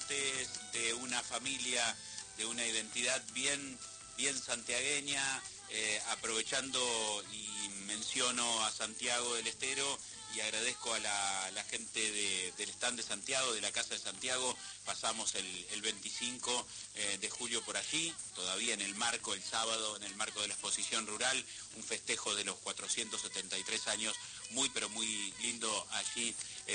aportes de una familia, de una identidad bien santiagueña, aprovechando y menciono a Santiago del Estero y agradezco a la gente del stand de Santiago, de la Casa de Santiago. Pasamos el 25 de julio por allí, todavía en el marco, el sábado, en el marco de la exposición rural, un festejo de los 473 años, muy pero muy lindo allí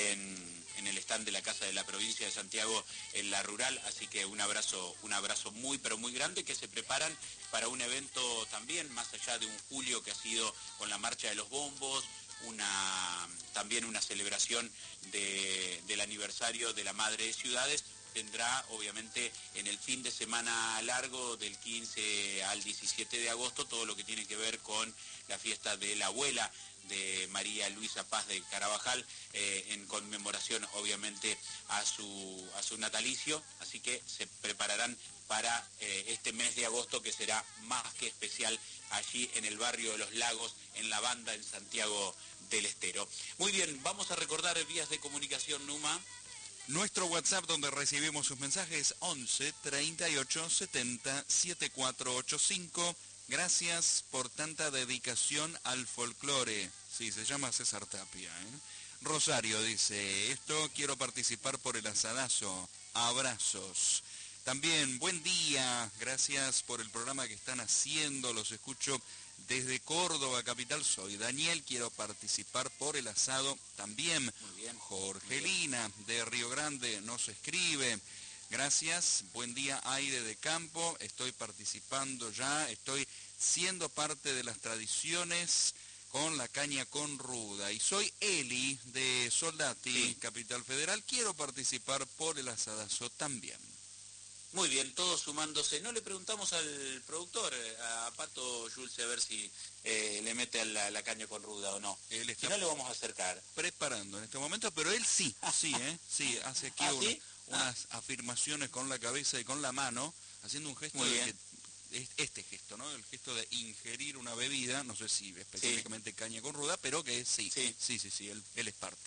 en el stand de la Casa de la Provincia de Santiago, en la rural. Así que un abrazo muy pero muy grande, que se preparan para un evento también, más allá de un julio que ha sido con la Marcha de los Bombos, también una celebración del aniversario de la Madre de Ciudades. Tendrá obviamente en el fin de semana largo del 15 al 17 de agosto todo lo que tiene que ver con la fiesta de la abuela de María Luisa Paz de Carabajal, en conmemoración obviamente a su natalicio. Así que se prepararán para este mes de agosto, que será más que especial allí en el barrio de Los Lagos, en La Banda, en Santiago del Estero. Muy bien, vamos a recordar vías de comunicación, Numa. Nuestro WhatsApp, donde recibimos sus mensajes, 11 38 70 7485. Gracias por tanta dedicación al folclore. Sí, se llama César Tapia, Rosario dice, esto quiero participar por el asadazo. Abrazos. También, buen día, gracias por el programa que están haciendo, los escucho desde Córdoba, capital. Soy Daniel, quiero participar por el asado también. Muy bien. Jorgelina, de Río Grande, nos escribe. Gracias, buen día, aire de campo, estoy participando ya, estoy siendo parte de las tradiciones con la caña con ruda. Y soy Eli, de Soldati, sí, Capital Federal, quiero participar por el asadazo también. Muy bien, todos sumándose. No le preguntamos al productor, a Pato Jules, a ver si le mete a la caña con ruda o no. Él está, si no, le vamos a acercar. Preparando en este momento, pero él sí, sí, hace aquí unas afirmaciones con la cabeza y con la mano, haciendo un gesto este gesto, ¿no? El gesto de ingerir una bebida, no sé si específicamente caña con ruda, pero que sí, él es parte.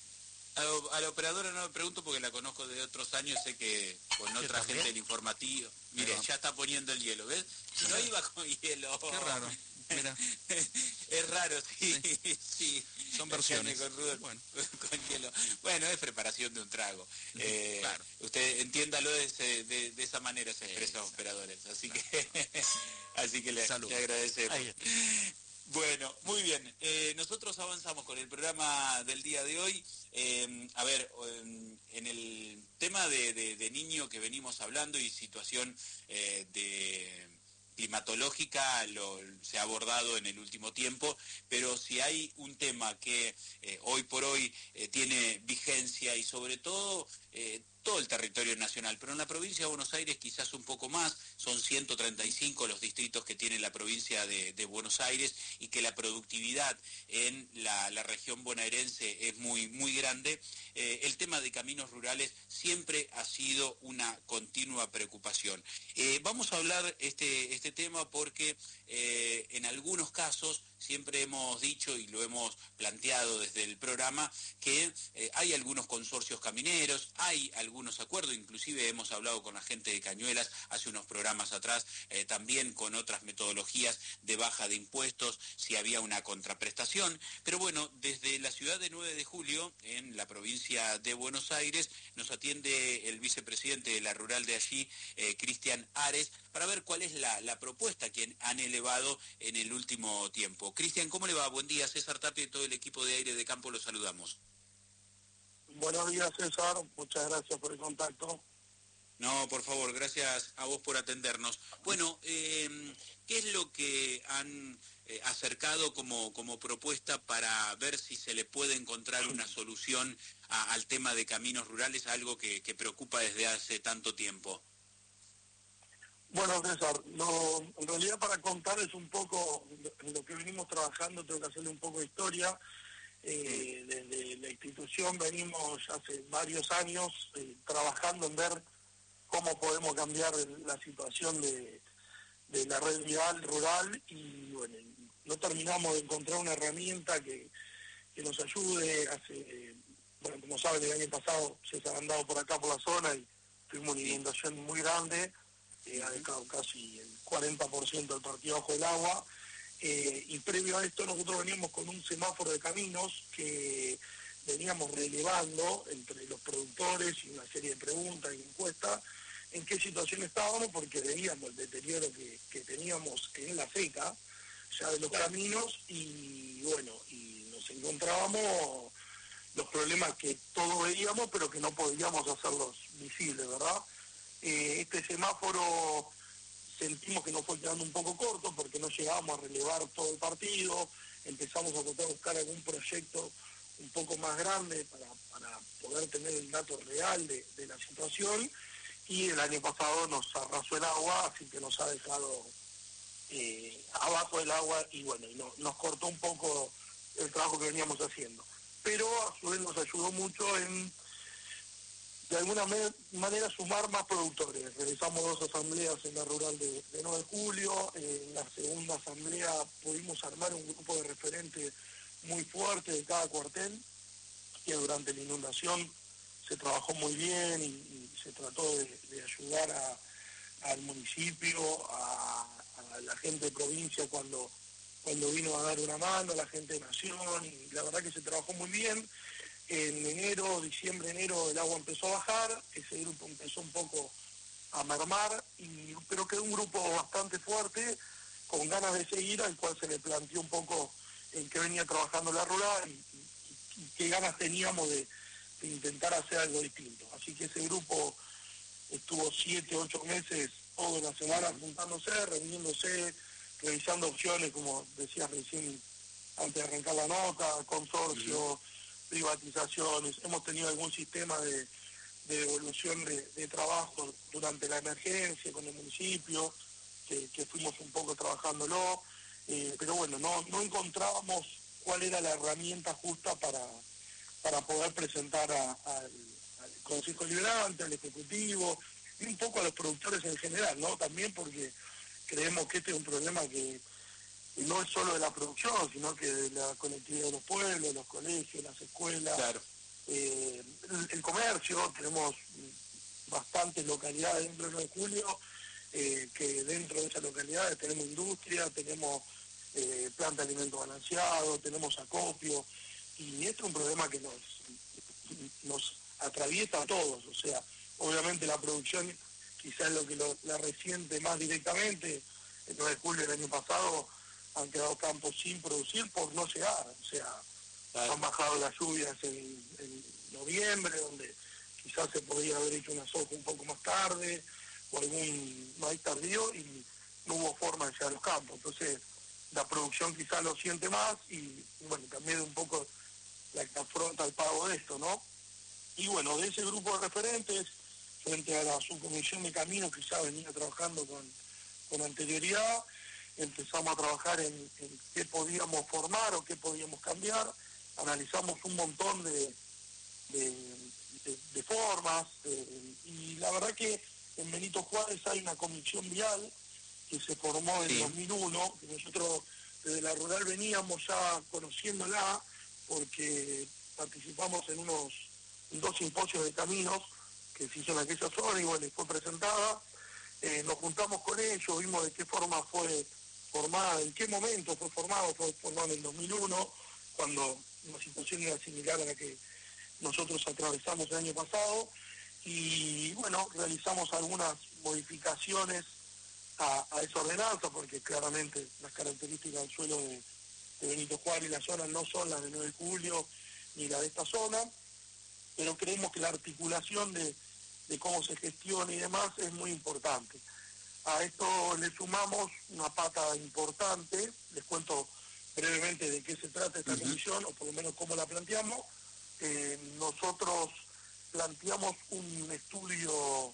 A la operadora no me pregunto porque la conozco de otros años, sé que con otra gente del informativo. Mire, ya está poniendo el hielo, ¿ves? No iba con hielo. Qué raro, mira. Es raro, sí. Son versiones. Con ruda, bueno. Con hielo. Bueno, es preparación de un trago. Claro. Usted entiéndalo de esa manera, se expresan los operadores. Así que le agradecemos. Bueno, muy bien. Nosotros avanzamos con el programa del día de hoy. En el tema de niño que venimos hablando y situación de climatológica se ha abordado en el último tiempo, pero si hay un tema que hoy por hoy tiene vigencia y sobre todo todo el territorio nacional, pero en la provincia de Buenos Aires quizás un poco más, son 135 los distritos que tiene la provincia de Buenos Aires, y que la productividad en la región bonaerense es muy, muy grande. El tema de caminos rurales siempre ha sido una continua preocupación. Vamos a hablar este tema porque en algunos casos siempre hemos dicho y lo hemos planteado desde el programa que hay algunos consorcios camineros, hay algunos acuerdos, inclusive hemos hablado con la gente de Cañuelas hace unos programas atrás, también con otras metodologías de baja de impuestos, si había una contraprestación. Pero bueno, desde la ciudad de 9 de Julio, en la provincia de Buenos Aires, nos atiende el vicepresidente de la rural de allí, Cristian Ares, para ver cuál es la propuesta que han elevado en el último tiempo. Cristian, ¿cómo le va? Buen día, César Tapia y todo el equipo de Aire de Campo, los saludamos. Buenos días, César, muchas gracias por el contacto. No, por favor, gracias a vos por atendernos. Bueno, ¿qué es lo que han acercado como propuesta para ver si se le puede encontrar una solución al tema de caminos rurales, algo que preocupa desde hace tanto tiempo? Bueno, César, en realidad para contarles un poco lo que venimos trabajando, tengo que hacerle un poco de historia. Desde la institución venimos hace varios años trabajando en ver cómo podemos cambiar la situación de la red vial rural, y bueno, no terminamos de encontrar una herramienta que nos ayude. Bueno, como saben, el año pasado César ha andado por acá por la zona y tuvimos una Sí. inundación muy grande, ha dejado casi el 40% del partido bajo el agua, y previo a esto nosotros veníamos con un semáforo de caminos que veníamos relevando entre los productores y una serie de preguntas y encuestas en qué situación estábamos, porque veíamos el deterioro que teníamos en la seca ya de los caminos, y bueno, y nos encontrábamos los problemas que todos veíamos pero que no podíamos hacerlos visibles, ¿verdad? Este semáforo sentimos que nos fue quedando un poco corto porque no llegábamos a relevar todo el partido, empezamos a tratar de buscar algún proyecto un poco más grande para poder tener el dato real de la situación, y el año pasado nos arrasó el agua, así que nos ha dejado abajo del agua, y bueno, nos cortó un poco el trabajo que veníamos haciendo. Pero a su vez nos ayudó mucho en, de alguna manera, sumar más productores. Realizamos 2 asambleas en la rural de 9 de julio. En la segunda asamblea pudimos armar un grupo de referentes muy fuerte de cada cuartel, que durante la inundación se trabajó muy bien y se trató de ayudar al municipio, a la gente de provincia cuando vino a dar una mano, a la gente de Nación, y la verdad que se trabajó muy bien. En diciembre, enero, el agua empezó a bajar, ese grupo empezó un poco a mermar, pero quedó un grupo bastante fuerte, con ganas de seguir, al cual se le planteó un poco en qué venía trabajando la rural y qué ganas teníamos de intentar hacer algo distinto. Así que ese grupo estuvo 7, 8 meses todas las semanas juntándose, reuniéndose, revisando opciones, como decía recién antes de arrancar la nota, consorcio, privatizaciones. Hemos tenido algún sistema de devolución de trabajo durante la emergencia con el municipio, que fuimos un poco trabajándolo, pero bueno, no encontrábamos cuál era la herramienta justa para poder presentar al Consejo Liberante, al Ejecutivo, y un poco a los productores en general, ¿no? También porque creemos que este es un problema que no es solo de la producción, sino que de la conectividad de los pueblos, los colegios, las escuelas, Claro. el comercio. Tenemos bastantes localidades dentro del 9 de julio, que dentro de esas localidades tenemos industria, tenemos planta de alimentos balanceados, tenemos acopio, y este es un problema que nos atraviesa a todos. O sea, obviamente la producción quizás es lo que la resiente más directamente. El 9 de julio del año pasado han quedado campos sin producir por no llegar. O sea, han bajado las lluvias en noviembre, donde quizás se podría haber hecho una soja un poco más tarde, o algún maíz tardío, y no hubo forma de llegar a los campos. Entonces, la producción quizás lo siente más, y bueno, también un poco la que afronta el pago de esto, ¿no? Y bueno, de ese grupo de referentes, frente a la subcomisión de caminos que ya venía trabajando con anterioridad, empezamos a trabajar en qué podíamos formar o qué podíamos cambiar. Analizamos un montón de formas, y la verdad que en Benito Juárez hay una comisión vial que se formó en 2001, que nosotros desde la rural veníamos ya conociéndola, porque participamos en 2 simposios de caminos que se hizo en aquella zona, y bueno, fue presentada. Nos juntamos con ellos, vimos de qué forma fue formada, en qué momento fue formada en el 2001, cuando la situación era similar a la que nosotros atravesamos el año pasado, y bueno, realizamos algunas modificaciones a esa ordenanza, porque claramente las características del suelo de Benito Juárez y la zona no son las de 9 de julio ni la de esta zona, pero creemos que la articulación de cómo se gestiona y demás es muy importante. A esto le sumamos una pata importante. Les cuento brevemente de qué se trata esta comisión, o por lo menos cómo la planteamos. Nosotros planteamos un estudio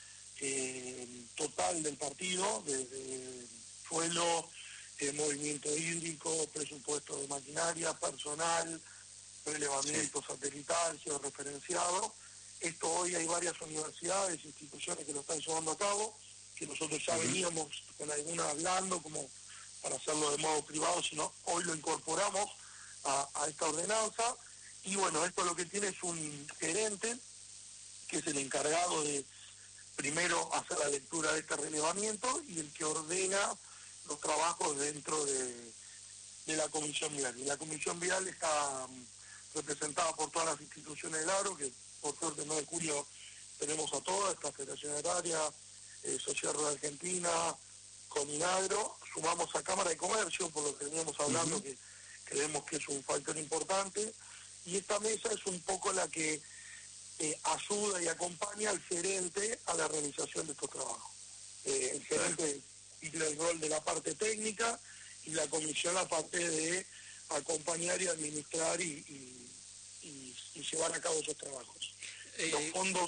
total del partido, desde suelo, movimiento hídrico, presupuesto de maquinaria, personal, relevamiento satelital, georreferenciado. Esto hoy hay varias universidades, instituciones que lo están llevando a cabo, que nosotros ya veníamos con alguna hablando como para hacerlo de modo privado, sino hoy lo incorporamos a esta ordenanza. Y bueno, esto lo que tiene es un gerente, que es el encargado de primero hace la lectura de este relevamiento y el que ordena los trabajos dentro de la Comisión Vial. Y la Comisión Vial está representada por todas las instituciones del agro, que por suerte el 9 de julio tenemos a todas, esta Federación Agraria, Sociedad Rural Argentina, Cominagro, sumamos a Cámara de Comercio, por lo que veníamos hablando, que creemos que es un factor importante, y esta mesa es un poco la que ayuda y acompaña al gerente a la realización de estos trabajos. El gerente tiene el rol de la parte técnica y la comisión la parte de acompañar y administrar y llevar a cabo esos trabajos. Los fondos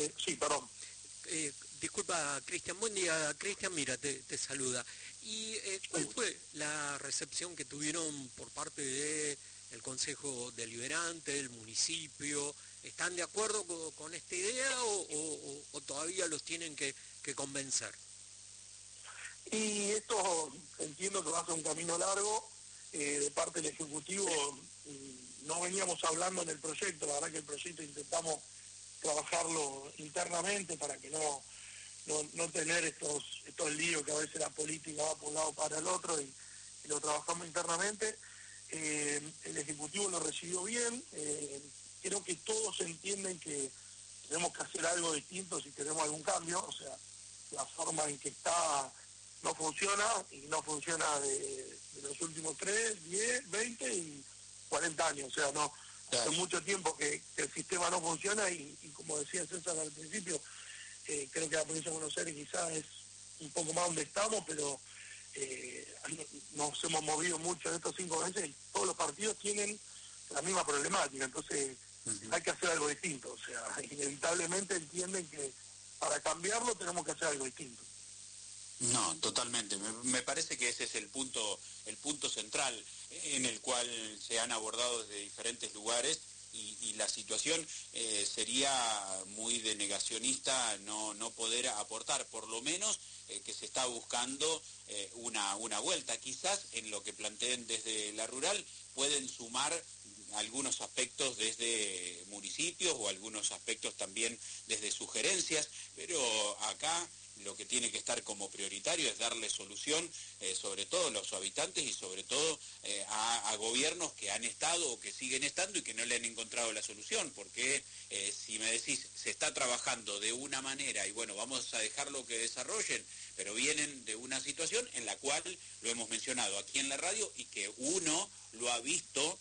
disculpa, Cristian, buen día. Cristian, mira, te saluda. ¿Y cuál fue la recepción que tuvieron por parte del Consejo Deliberante, el municipio? ¿Están de acuerdo con esta idea o todavía los tienen que convencer? Y esto entiendo que va a ser un camino largo. De parte del Ejecutivo no veníamos hablando en el proyecto, la verdad que el proyecto intentamos trabajarlo internamente para que no tener estos líos que a veces la política va por un lado para el otro y lo trabajamos internamente. El Ejecutivo lo recibió bien. Creo que todos entienden que tenemos que hacer algo distinto si queremos algún cambio. O sea, la forma en que está no funciona, y no funciona de los últimos 3, 10, 20 y 40 años. O sea, no hace mucho tiempo que el sistema no funciona y como decía César al principio, creo que la provincia de Buenos Aires quizás es un poco más donde estamos, pero nos hemos movido mucho en estos 5 meses y todos los partidos tienen la misma problemática. Entonces hay que hacer algo distinto. O sea, inevitablemente entienden que para cambiarlo tenemos que hacer algo distinto. No, totalmente. Me parece que ese es el punto central en el cual se han abordado desde diferentes lugares y la situación sería muy de negacionista no poder aportar, por lo menos que se está buscando una vuelta. Quizás en lo que planteen desde la rural pueden sumar algunos aspectos desde municipios o algunos aspectos también desde sugerencias, pero acá lo que tiene que estar como prioritario es darle solución, sobre todo a los habitantes y sobre todo a gobiernos que han estado o que siguen estando y que no le han encontrado la solución, porque si me decís, se está trabajando de una manera y bueno, vamos a dejarlo que desarrollen, pero vienen de una situación en la cual lo hemos mencionado aquí en la radio y que uno lo ha visto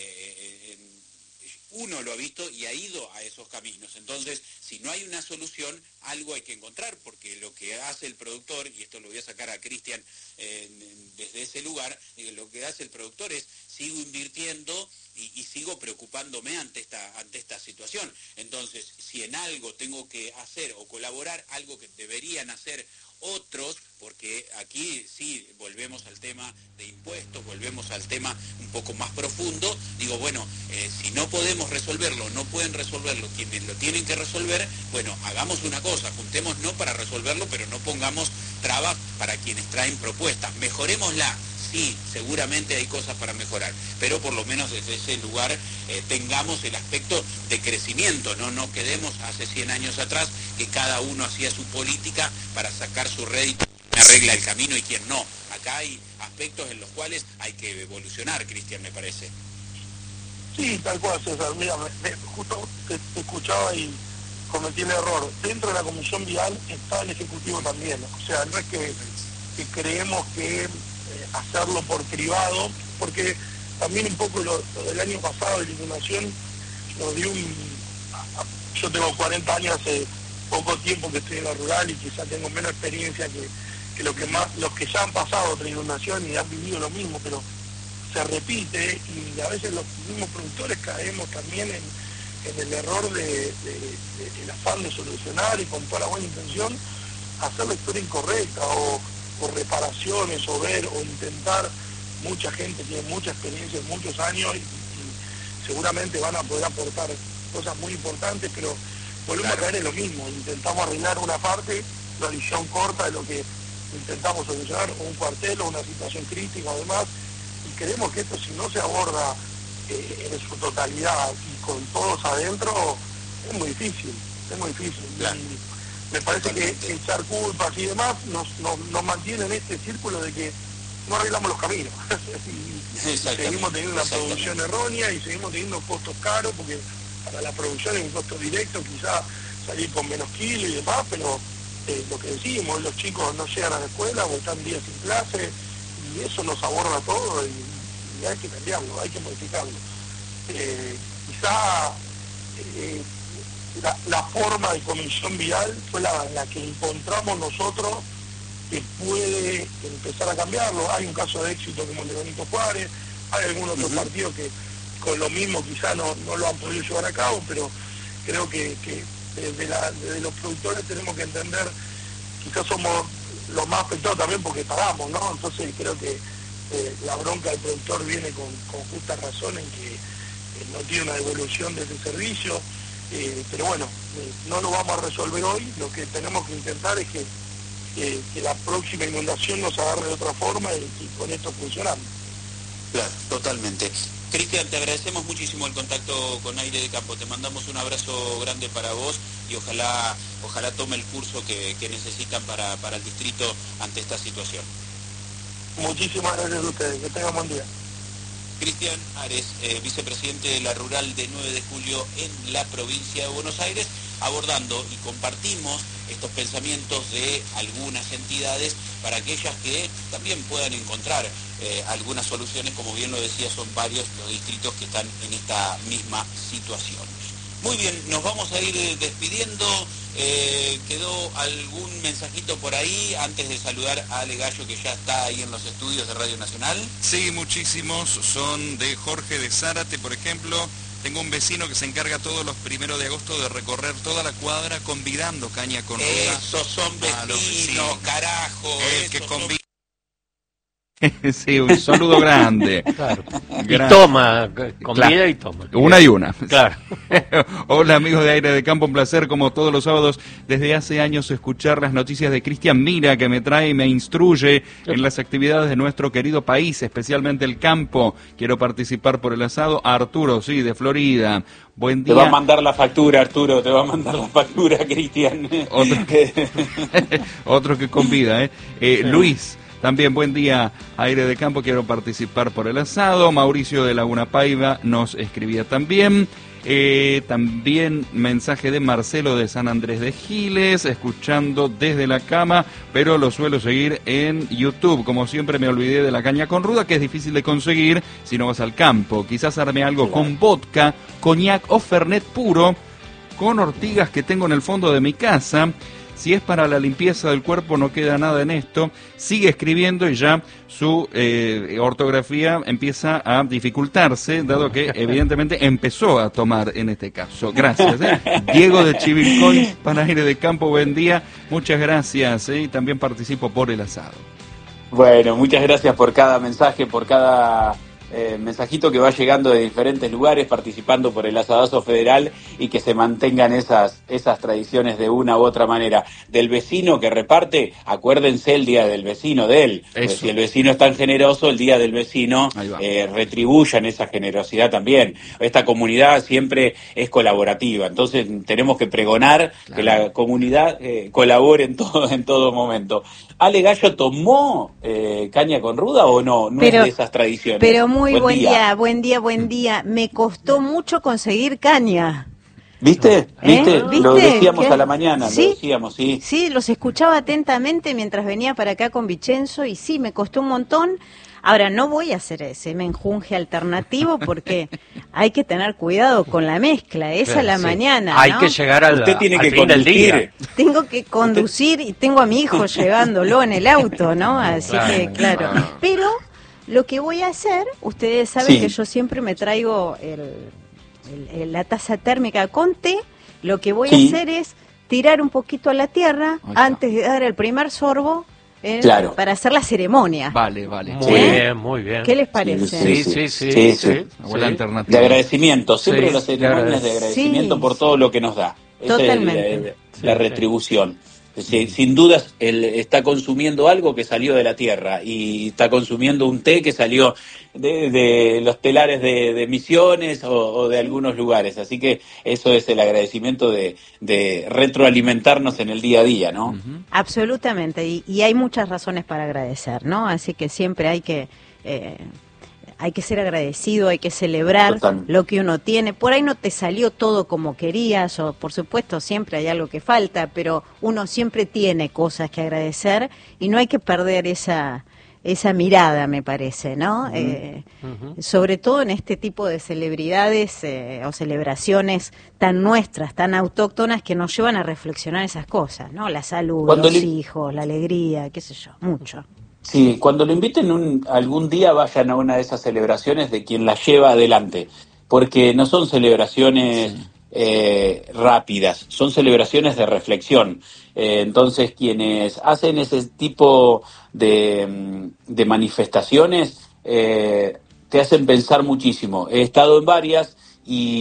y ha ido a esos caminos. Entonces, si no hay una solución, algo hay que encontrar, porque lo que hace el productor, y esto lo voy a sacar a Cristian desde ese lugar, lo que hace el productor es, sigo invirtiendo y sigo preocupándome ante esta situación. Entonces, si en algo tengo que hacer o colaborar, algo que deberían hacer otros, porque aquí sí volvemos al tema de impuestos, volvemos al tema un poco más profundo, digo, bueno, si no podemos resolverlo, no pueden resolverlo quienes lo tienen que resolver, bueno, hagamos una cosa, juntémonos no para resolverlo, pero no pongamos trabas para quienes traen propuestas, mejorémosla. Sí, seguramente hay cosas para mejorar, pero por lo menos desde ese lugar tengamos el aspecto de crecimiento, no quedemos hace 100 años atrás que cada uno hacía su política para sacar su rédito, quien arregla el camino y quien no. Acá hay aspectos en los cuales hay que evolucionar, Cristian, me parece. Sí, tal cual, César. Mira, justo te escuchaba y cometí el error. Dentro de la Comisión Vial está el Ejecutivo también. O sea, no es que creemos que hacerlo por privado, porque también un poco lo del año pasado de la inundación nos dio yo tengo 40 años, hace poco tiempo que estoy en la rural y quizás tengo menos experiencia que los que ya han pasado otra inundación y han vivido lo mismo, pero se repite y a veces los mismos productores caemos también en el error del afán de solucionar y con toda la buena intención hacer la historia incorrecta o reparaciones o ver o intentar. Mucha gente tiene mucha experiencia en muchos años y seguramente van a poder aportar cosas muy importantes, pero volvemos a caer en lo mismo, intentamos arreglar una parte, la visión corta de lo que intentamos solucionar, o un cuartel o una situación crítica o demás, y creemos que esto si no se aborda en su totalidad y con todos adentro, es muy difícil. Claro. me parece que echar culpas y demás nos mantiene en este círculo de que no arreglamos los caminos. y seguimos teniendo una producción errónea y seguimos teniendo costos caros, porque para la producción es un costo directo, quizás salir con menos kilos y demás, pero lo que decimos, los chicos no llegan a la escuela o están días sin clase, y eso nos aborda todo y hay que cambiarlo, hay que modificarlo. Quizá la forma de comisión vial fue la que encontramos nosotros que puede empezar a cambiarlo. Hay un caso de éxito como el de Benito Juárez, hay algunos otros partidos que con lo mismo quizá no lo han podido llevar a cabo, pero creo que desde los productores tenemos que entender, quizás somos los más afectados también porque pagamos, ¿no? Entonces creo que la bronca del productor viene con justa razón en que no tiene una devolución de ese servicio, pero bueno, no lo vamos a resolver hoy. Lo que tenemos que intentar es que la próxima inundación nos agarre de otra forma y con esto funcionando. Claro, totalmente. Cristian, te agradecemos muchísimo el contacto con Aire de Campo. Te mandamos un abrazo grande para vos y ojalá tome el curso que necesitan para el distrito ante esta situación. Muchísimas gracias a ustedes. Que tengan buen día. Cristian Ares, vicepresidente de la Rural de 9 de Julio en la provincia de Buenos Aires, abordando y compartimos estos pensamientos de algunas entidades para aquellas que también puedan encontrar algunas soluciones. Como bien lo decía, son varios los distritos que están en esta misma situación. Muy bien, nos vamos a ir despidiendo. ¿Quedó algún mensajito por ahí antes de saludar a Ale Gallo, que ya está ahí en los estudios de Radio Nacional? Sí, muchísimos. Son de Jorge de Zárate, por ejemplo. Tengo un vecino que se encarga todos los 1 de agosto de recorrer toda la cuadra convidando caña con ruda. Esos son vecinos, carajo. El que convida. Sí, un saludo grande. Claro. Gran... Y toma, convida claro. y toma. Una y una. Claro. Hola amigos de Aire de Campo, un placer como todos los sábados desde hace años escuchar las noticias de Cristian Mira, que me trae y me instruye en las actividades de nuestro querido país, especialmente el campo. Quiero participar por el asado. Arturo, sí, de Florida. Buen día. Te va a mandar la factura, Arturo, te va a mandar la factura, Cristian. Otro que convida, Luis. También buen día, Aire de Campo, quiero participar por el asado. Mauricio de Laguna Paiva nos escribía también. También mensaje de Marcelo de San Andrés de Giles, escuchando desde la cama, pero lo suelo seguir en YouTube. Como siempre me olvidé de la caña con ruda, que es difícil de conseguir si no vas al campo. Quizás arme algo con vodka, coñac o fernet puro, con ortigas que tengo en el fondo de mi casa. Si es para la limpieza del cuerpo, no queda nada en esto. Sigue escribiendo y ya su ortografía empieza a dificultarse, dado que evidentemente empezó a tomar en este caso. Gracias. Diego de Chivilcoy, para Aire de Campo, buen día. Muchas gracias. Y también participo por el asado. Bueno, muchas gracias por cada mensaje, por cada mensajito que va llegando de diferentes lugares, participando por el asadazo federal, y que se mantengan esas tradiciones de una u otra manera. Del vecino que reparte, acuérdense el día del vecino de él. Pues si el vecino es tan generoso, el día del vecino retribuyan esa generosidad también. Esta comunidad siempre es colaborativa, entonces tenemos que pregonar que la comunidad colabore en todo momento. ¿Ale Gallo tomó caña con ruda o no? No es de esas tradiciones. Pero muy buen día. Me costó mucho conseguir caña. ¿Viste? Lo decíamos a la mañana, ¿Sí? Lo decíamos, sí. Sí, los escuchaba atentamente mientras venía para acá con Vicenzo y sí, me costó un montón. Ahora, no voy a hacer ese menjunje alternativo porque hay que tener cuidado con la mezcla, esa a la mañana, ¿no? Hay que llegar al fin del día. Tengo que conducir y tengo a mi hijo llevándolo en el auto, ¿no? Así que, claro. Pero lo que voy a hacer, ustedes saben que yo siempre me traigo la taza térmica con té. Lo que voy a hacer es tirar un poquito a la tierra antes de dar el primer sorbo. Para hacer la ceremonia. Vale. Muy bien. ¿Qué les parece? Sí. Buena alternativa. De agradecimiento, siempre las ceremonias de agradecimiento por todo lo que nos da. Totalmente. Esa es la retribución. Sin dudas, él está consumiendo algo que salió de la tierra y está consumiendo un té que salió de los telares de Misiones o de algunos lugares. Así que eso es el agradecimiento de retroalimentarnos en el día a día, ¿no? Absolutamente, y hay muchas razones para agradecer, ¿no? Así que siempre hay que ser agradecido, hay que celebrar lo que uno tiene. Por ahí no te salió todo como querías, o por supuesto siempre hay algo que falta, pero uno siempre tiene cosas que agradecer y no hay que perder esa mirada, me parece, ¿no? Sobre todo en este tipo de celebridades o celebraciones tan nuestras, tan autóctonas, que nos llevan a reflexionar esas cosas, ¿no? La salud, los hijos, la alegría, qué sé yo, mucho. Sí, cuando lo inviten algún día, vayan a una de esas celebraciones de quien las lleva adelante, porque no son celebraciones rápidas, son celebraciones de reflexión. Entonces, quienes hacen ese tipo de manifestaciones te hacen pensar muchísimo. He estado en varias y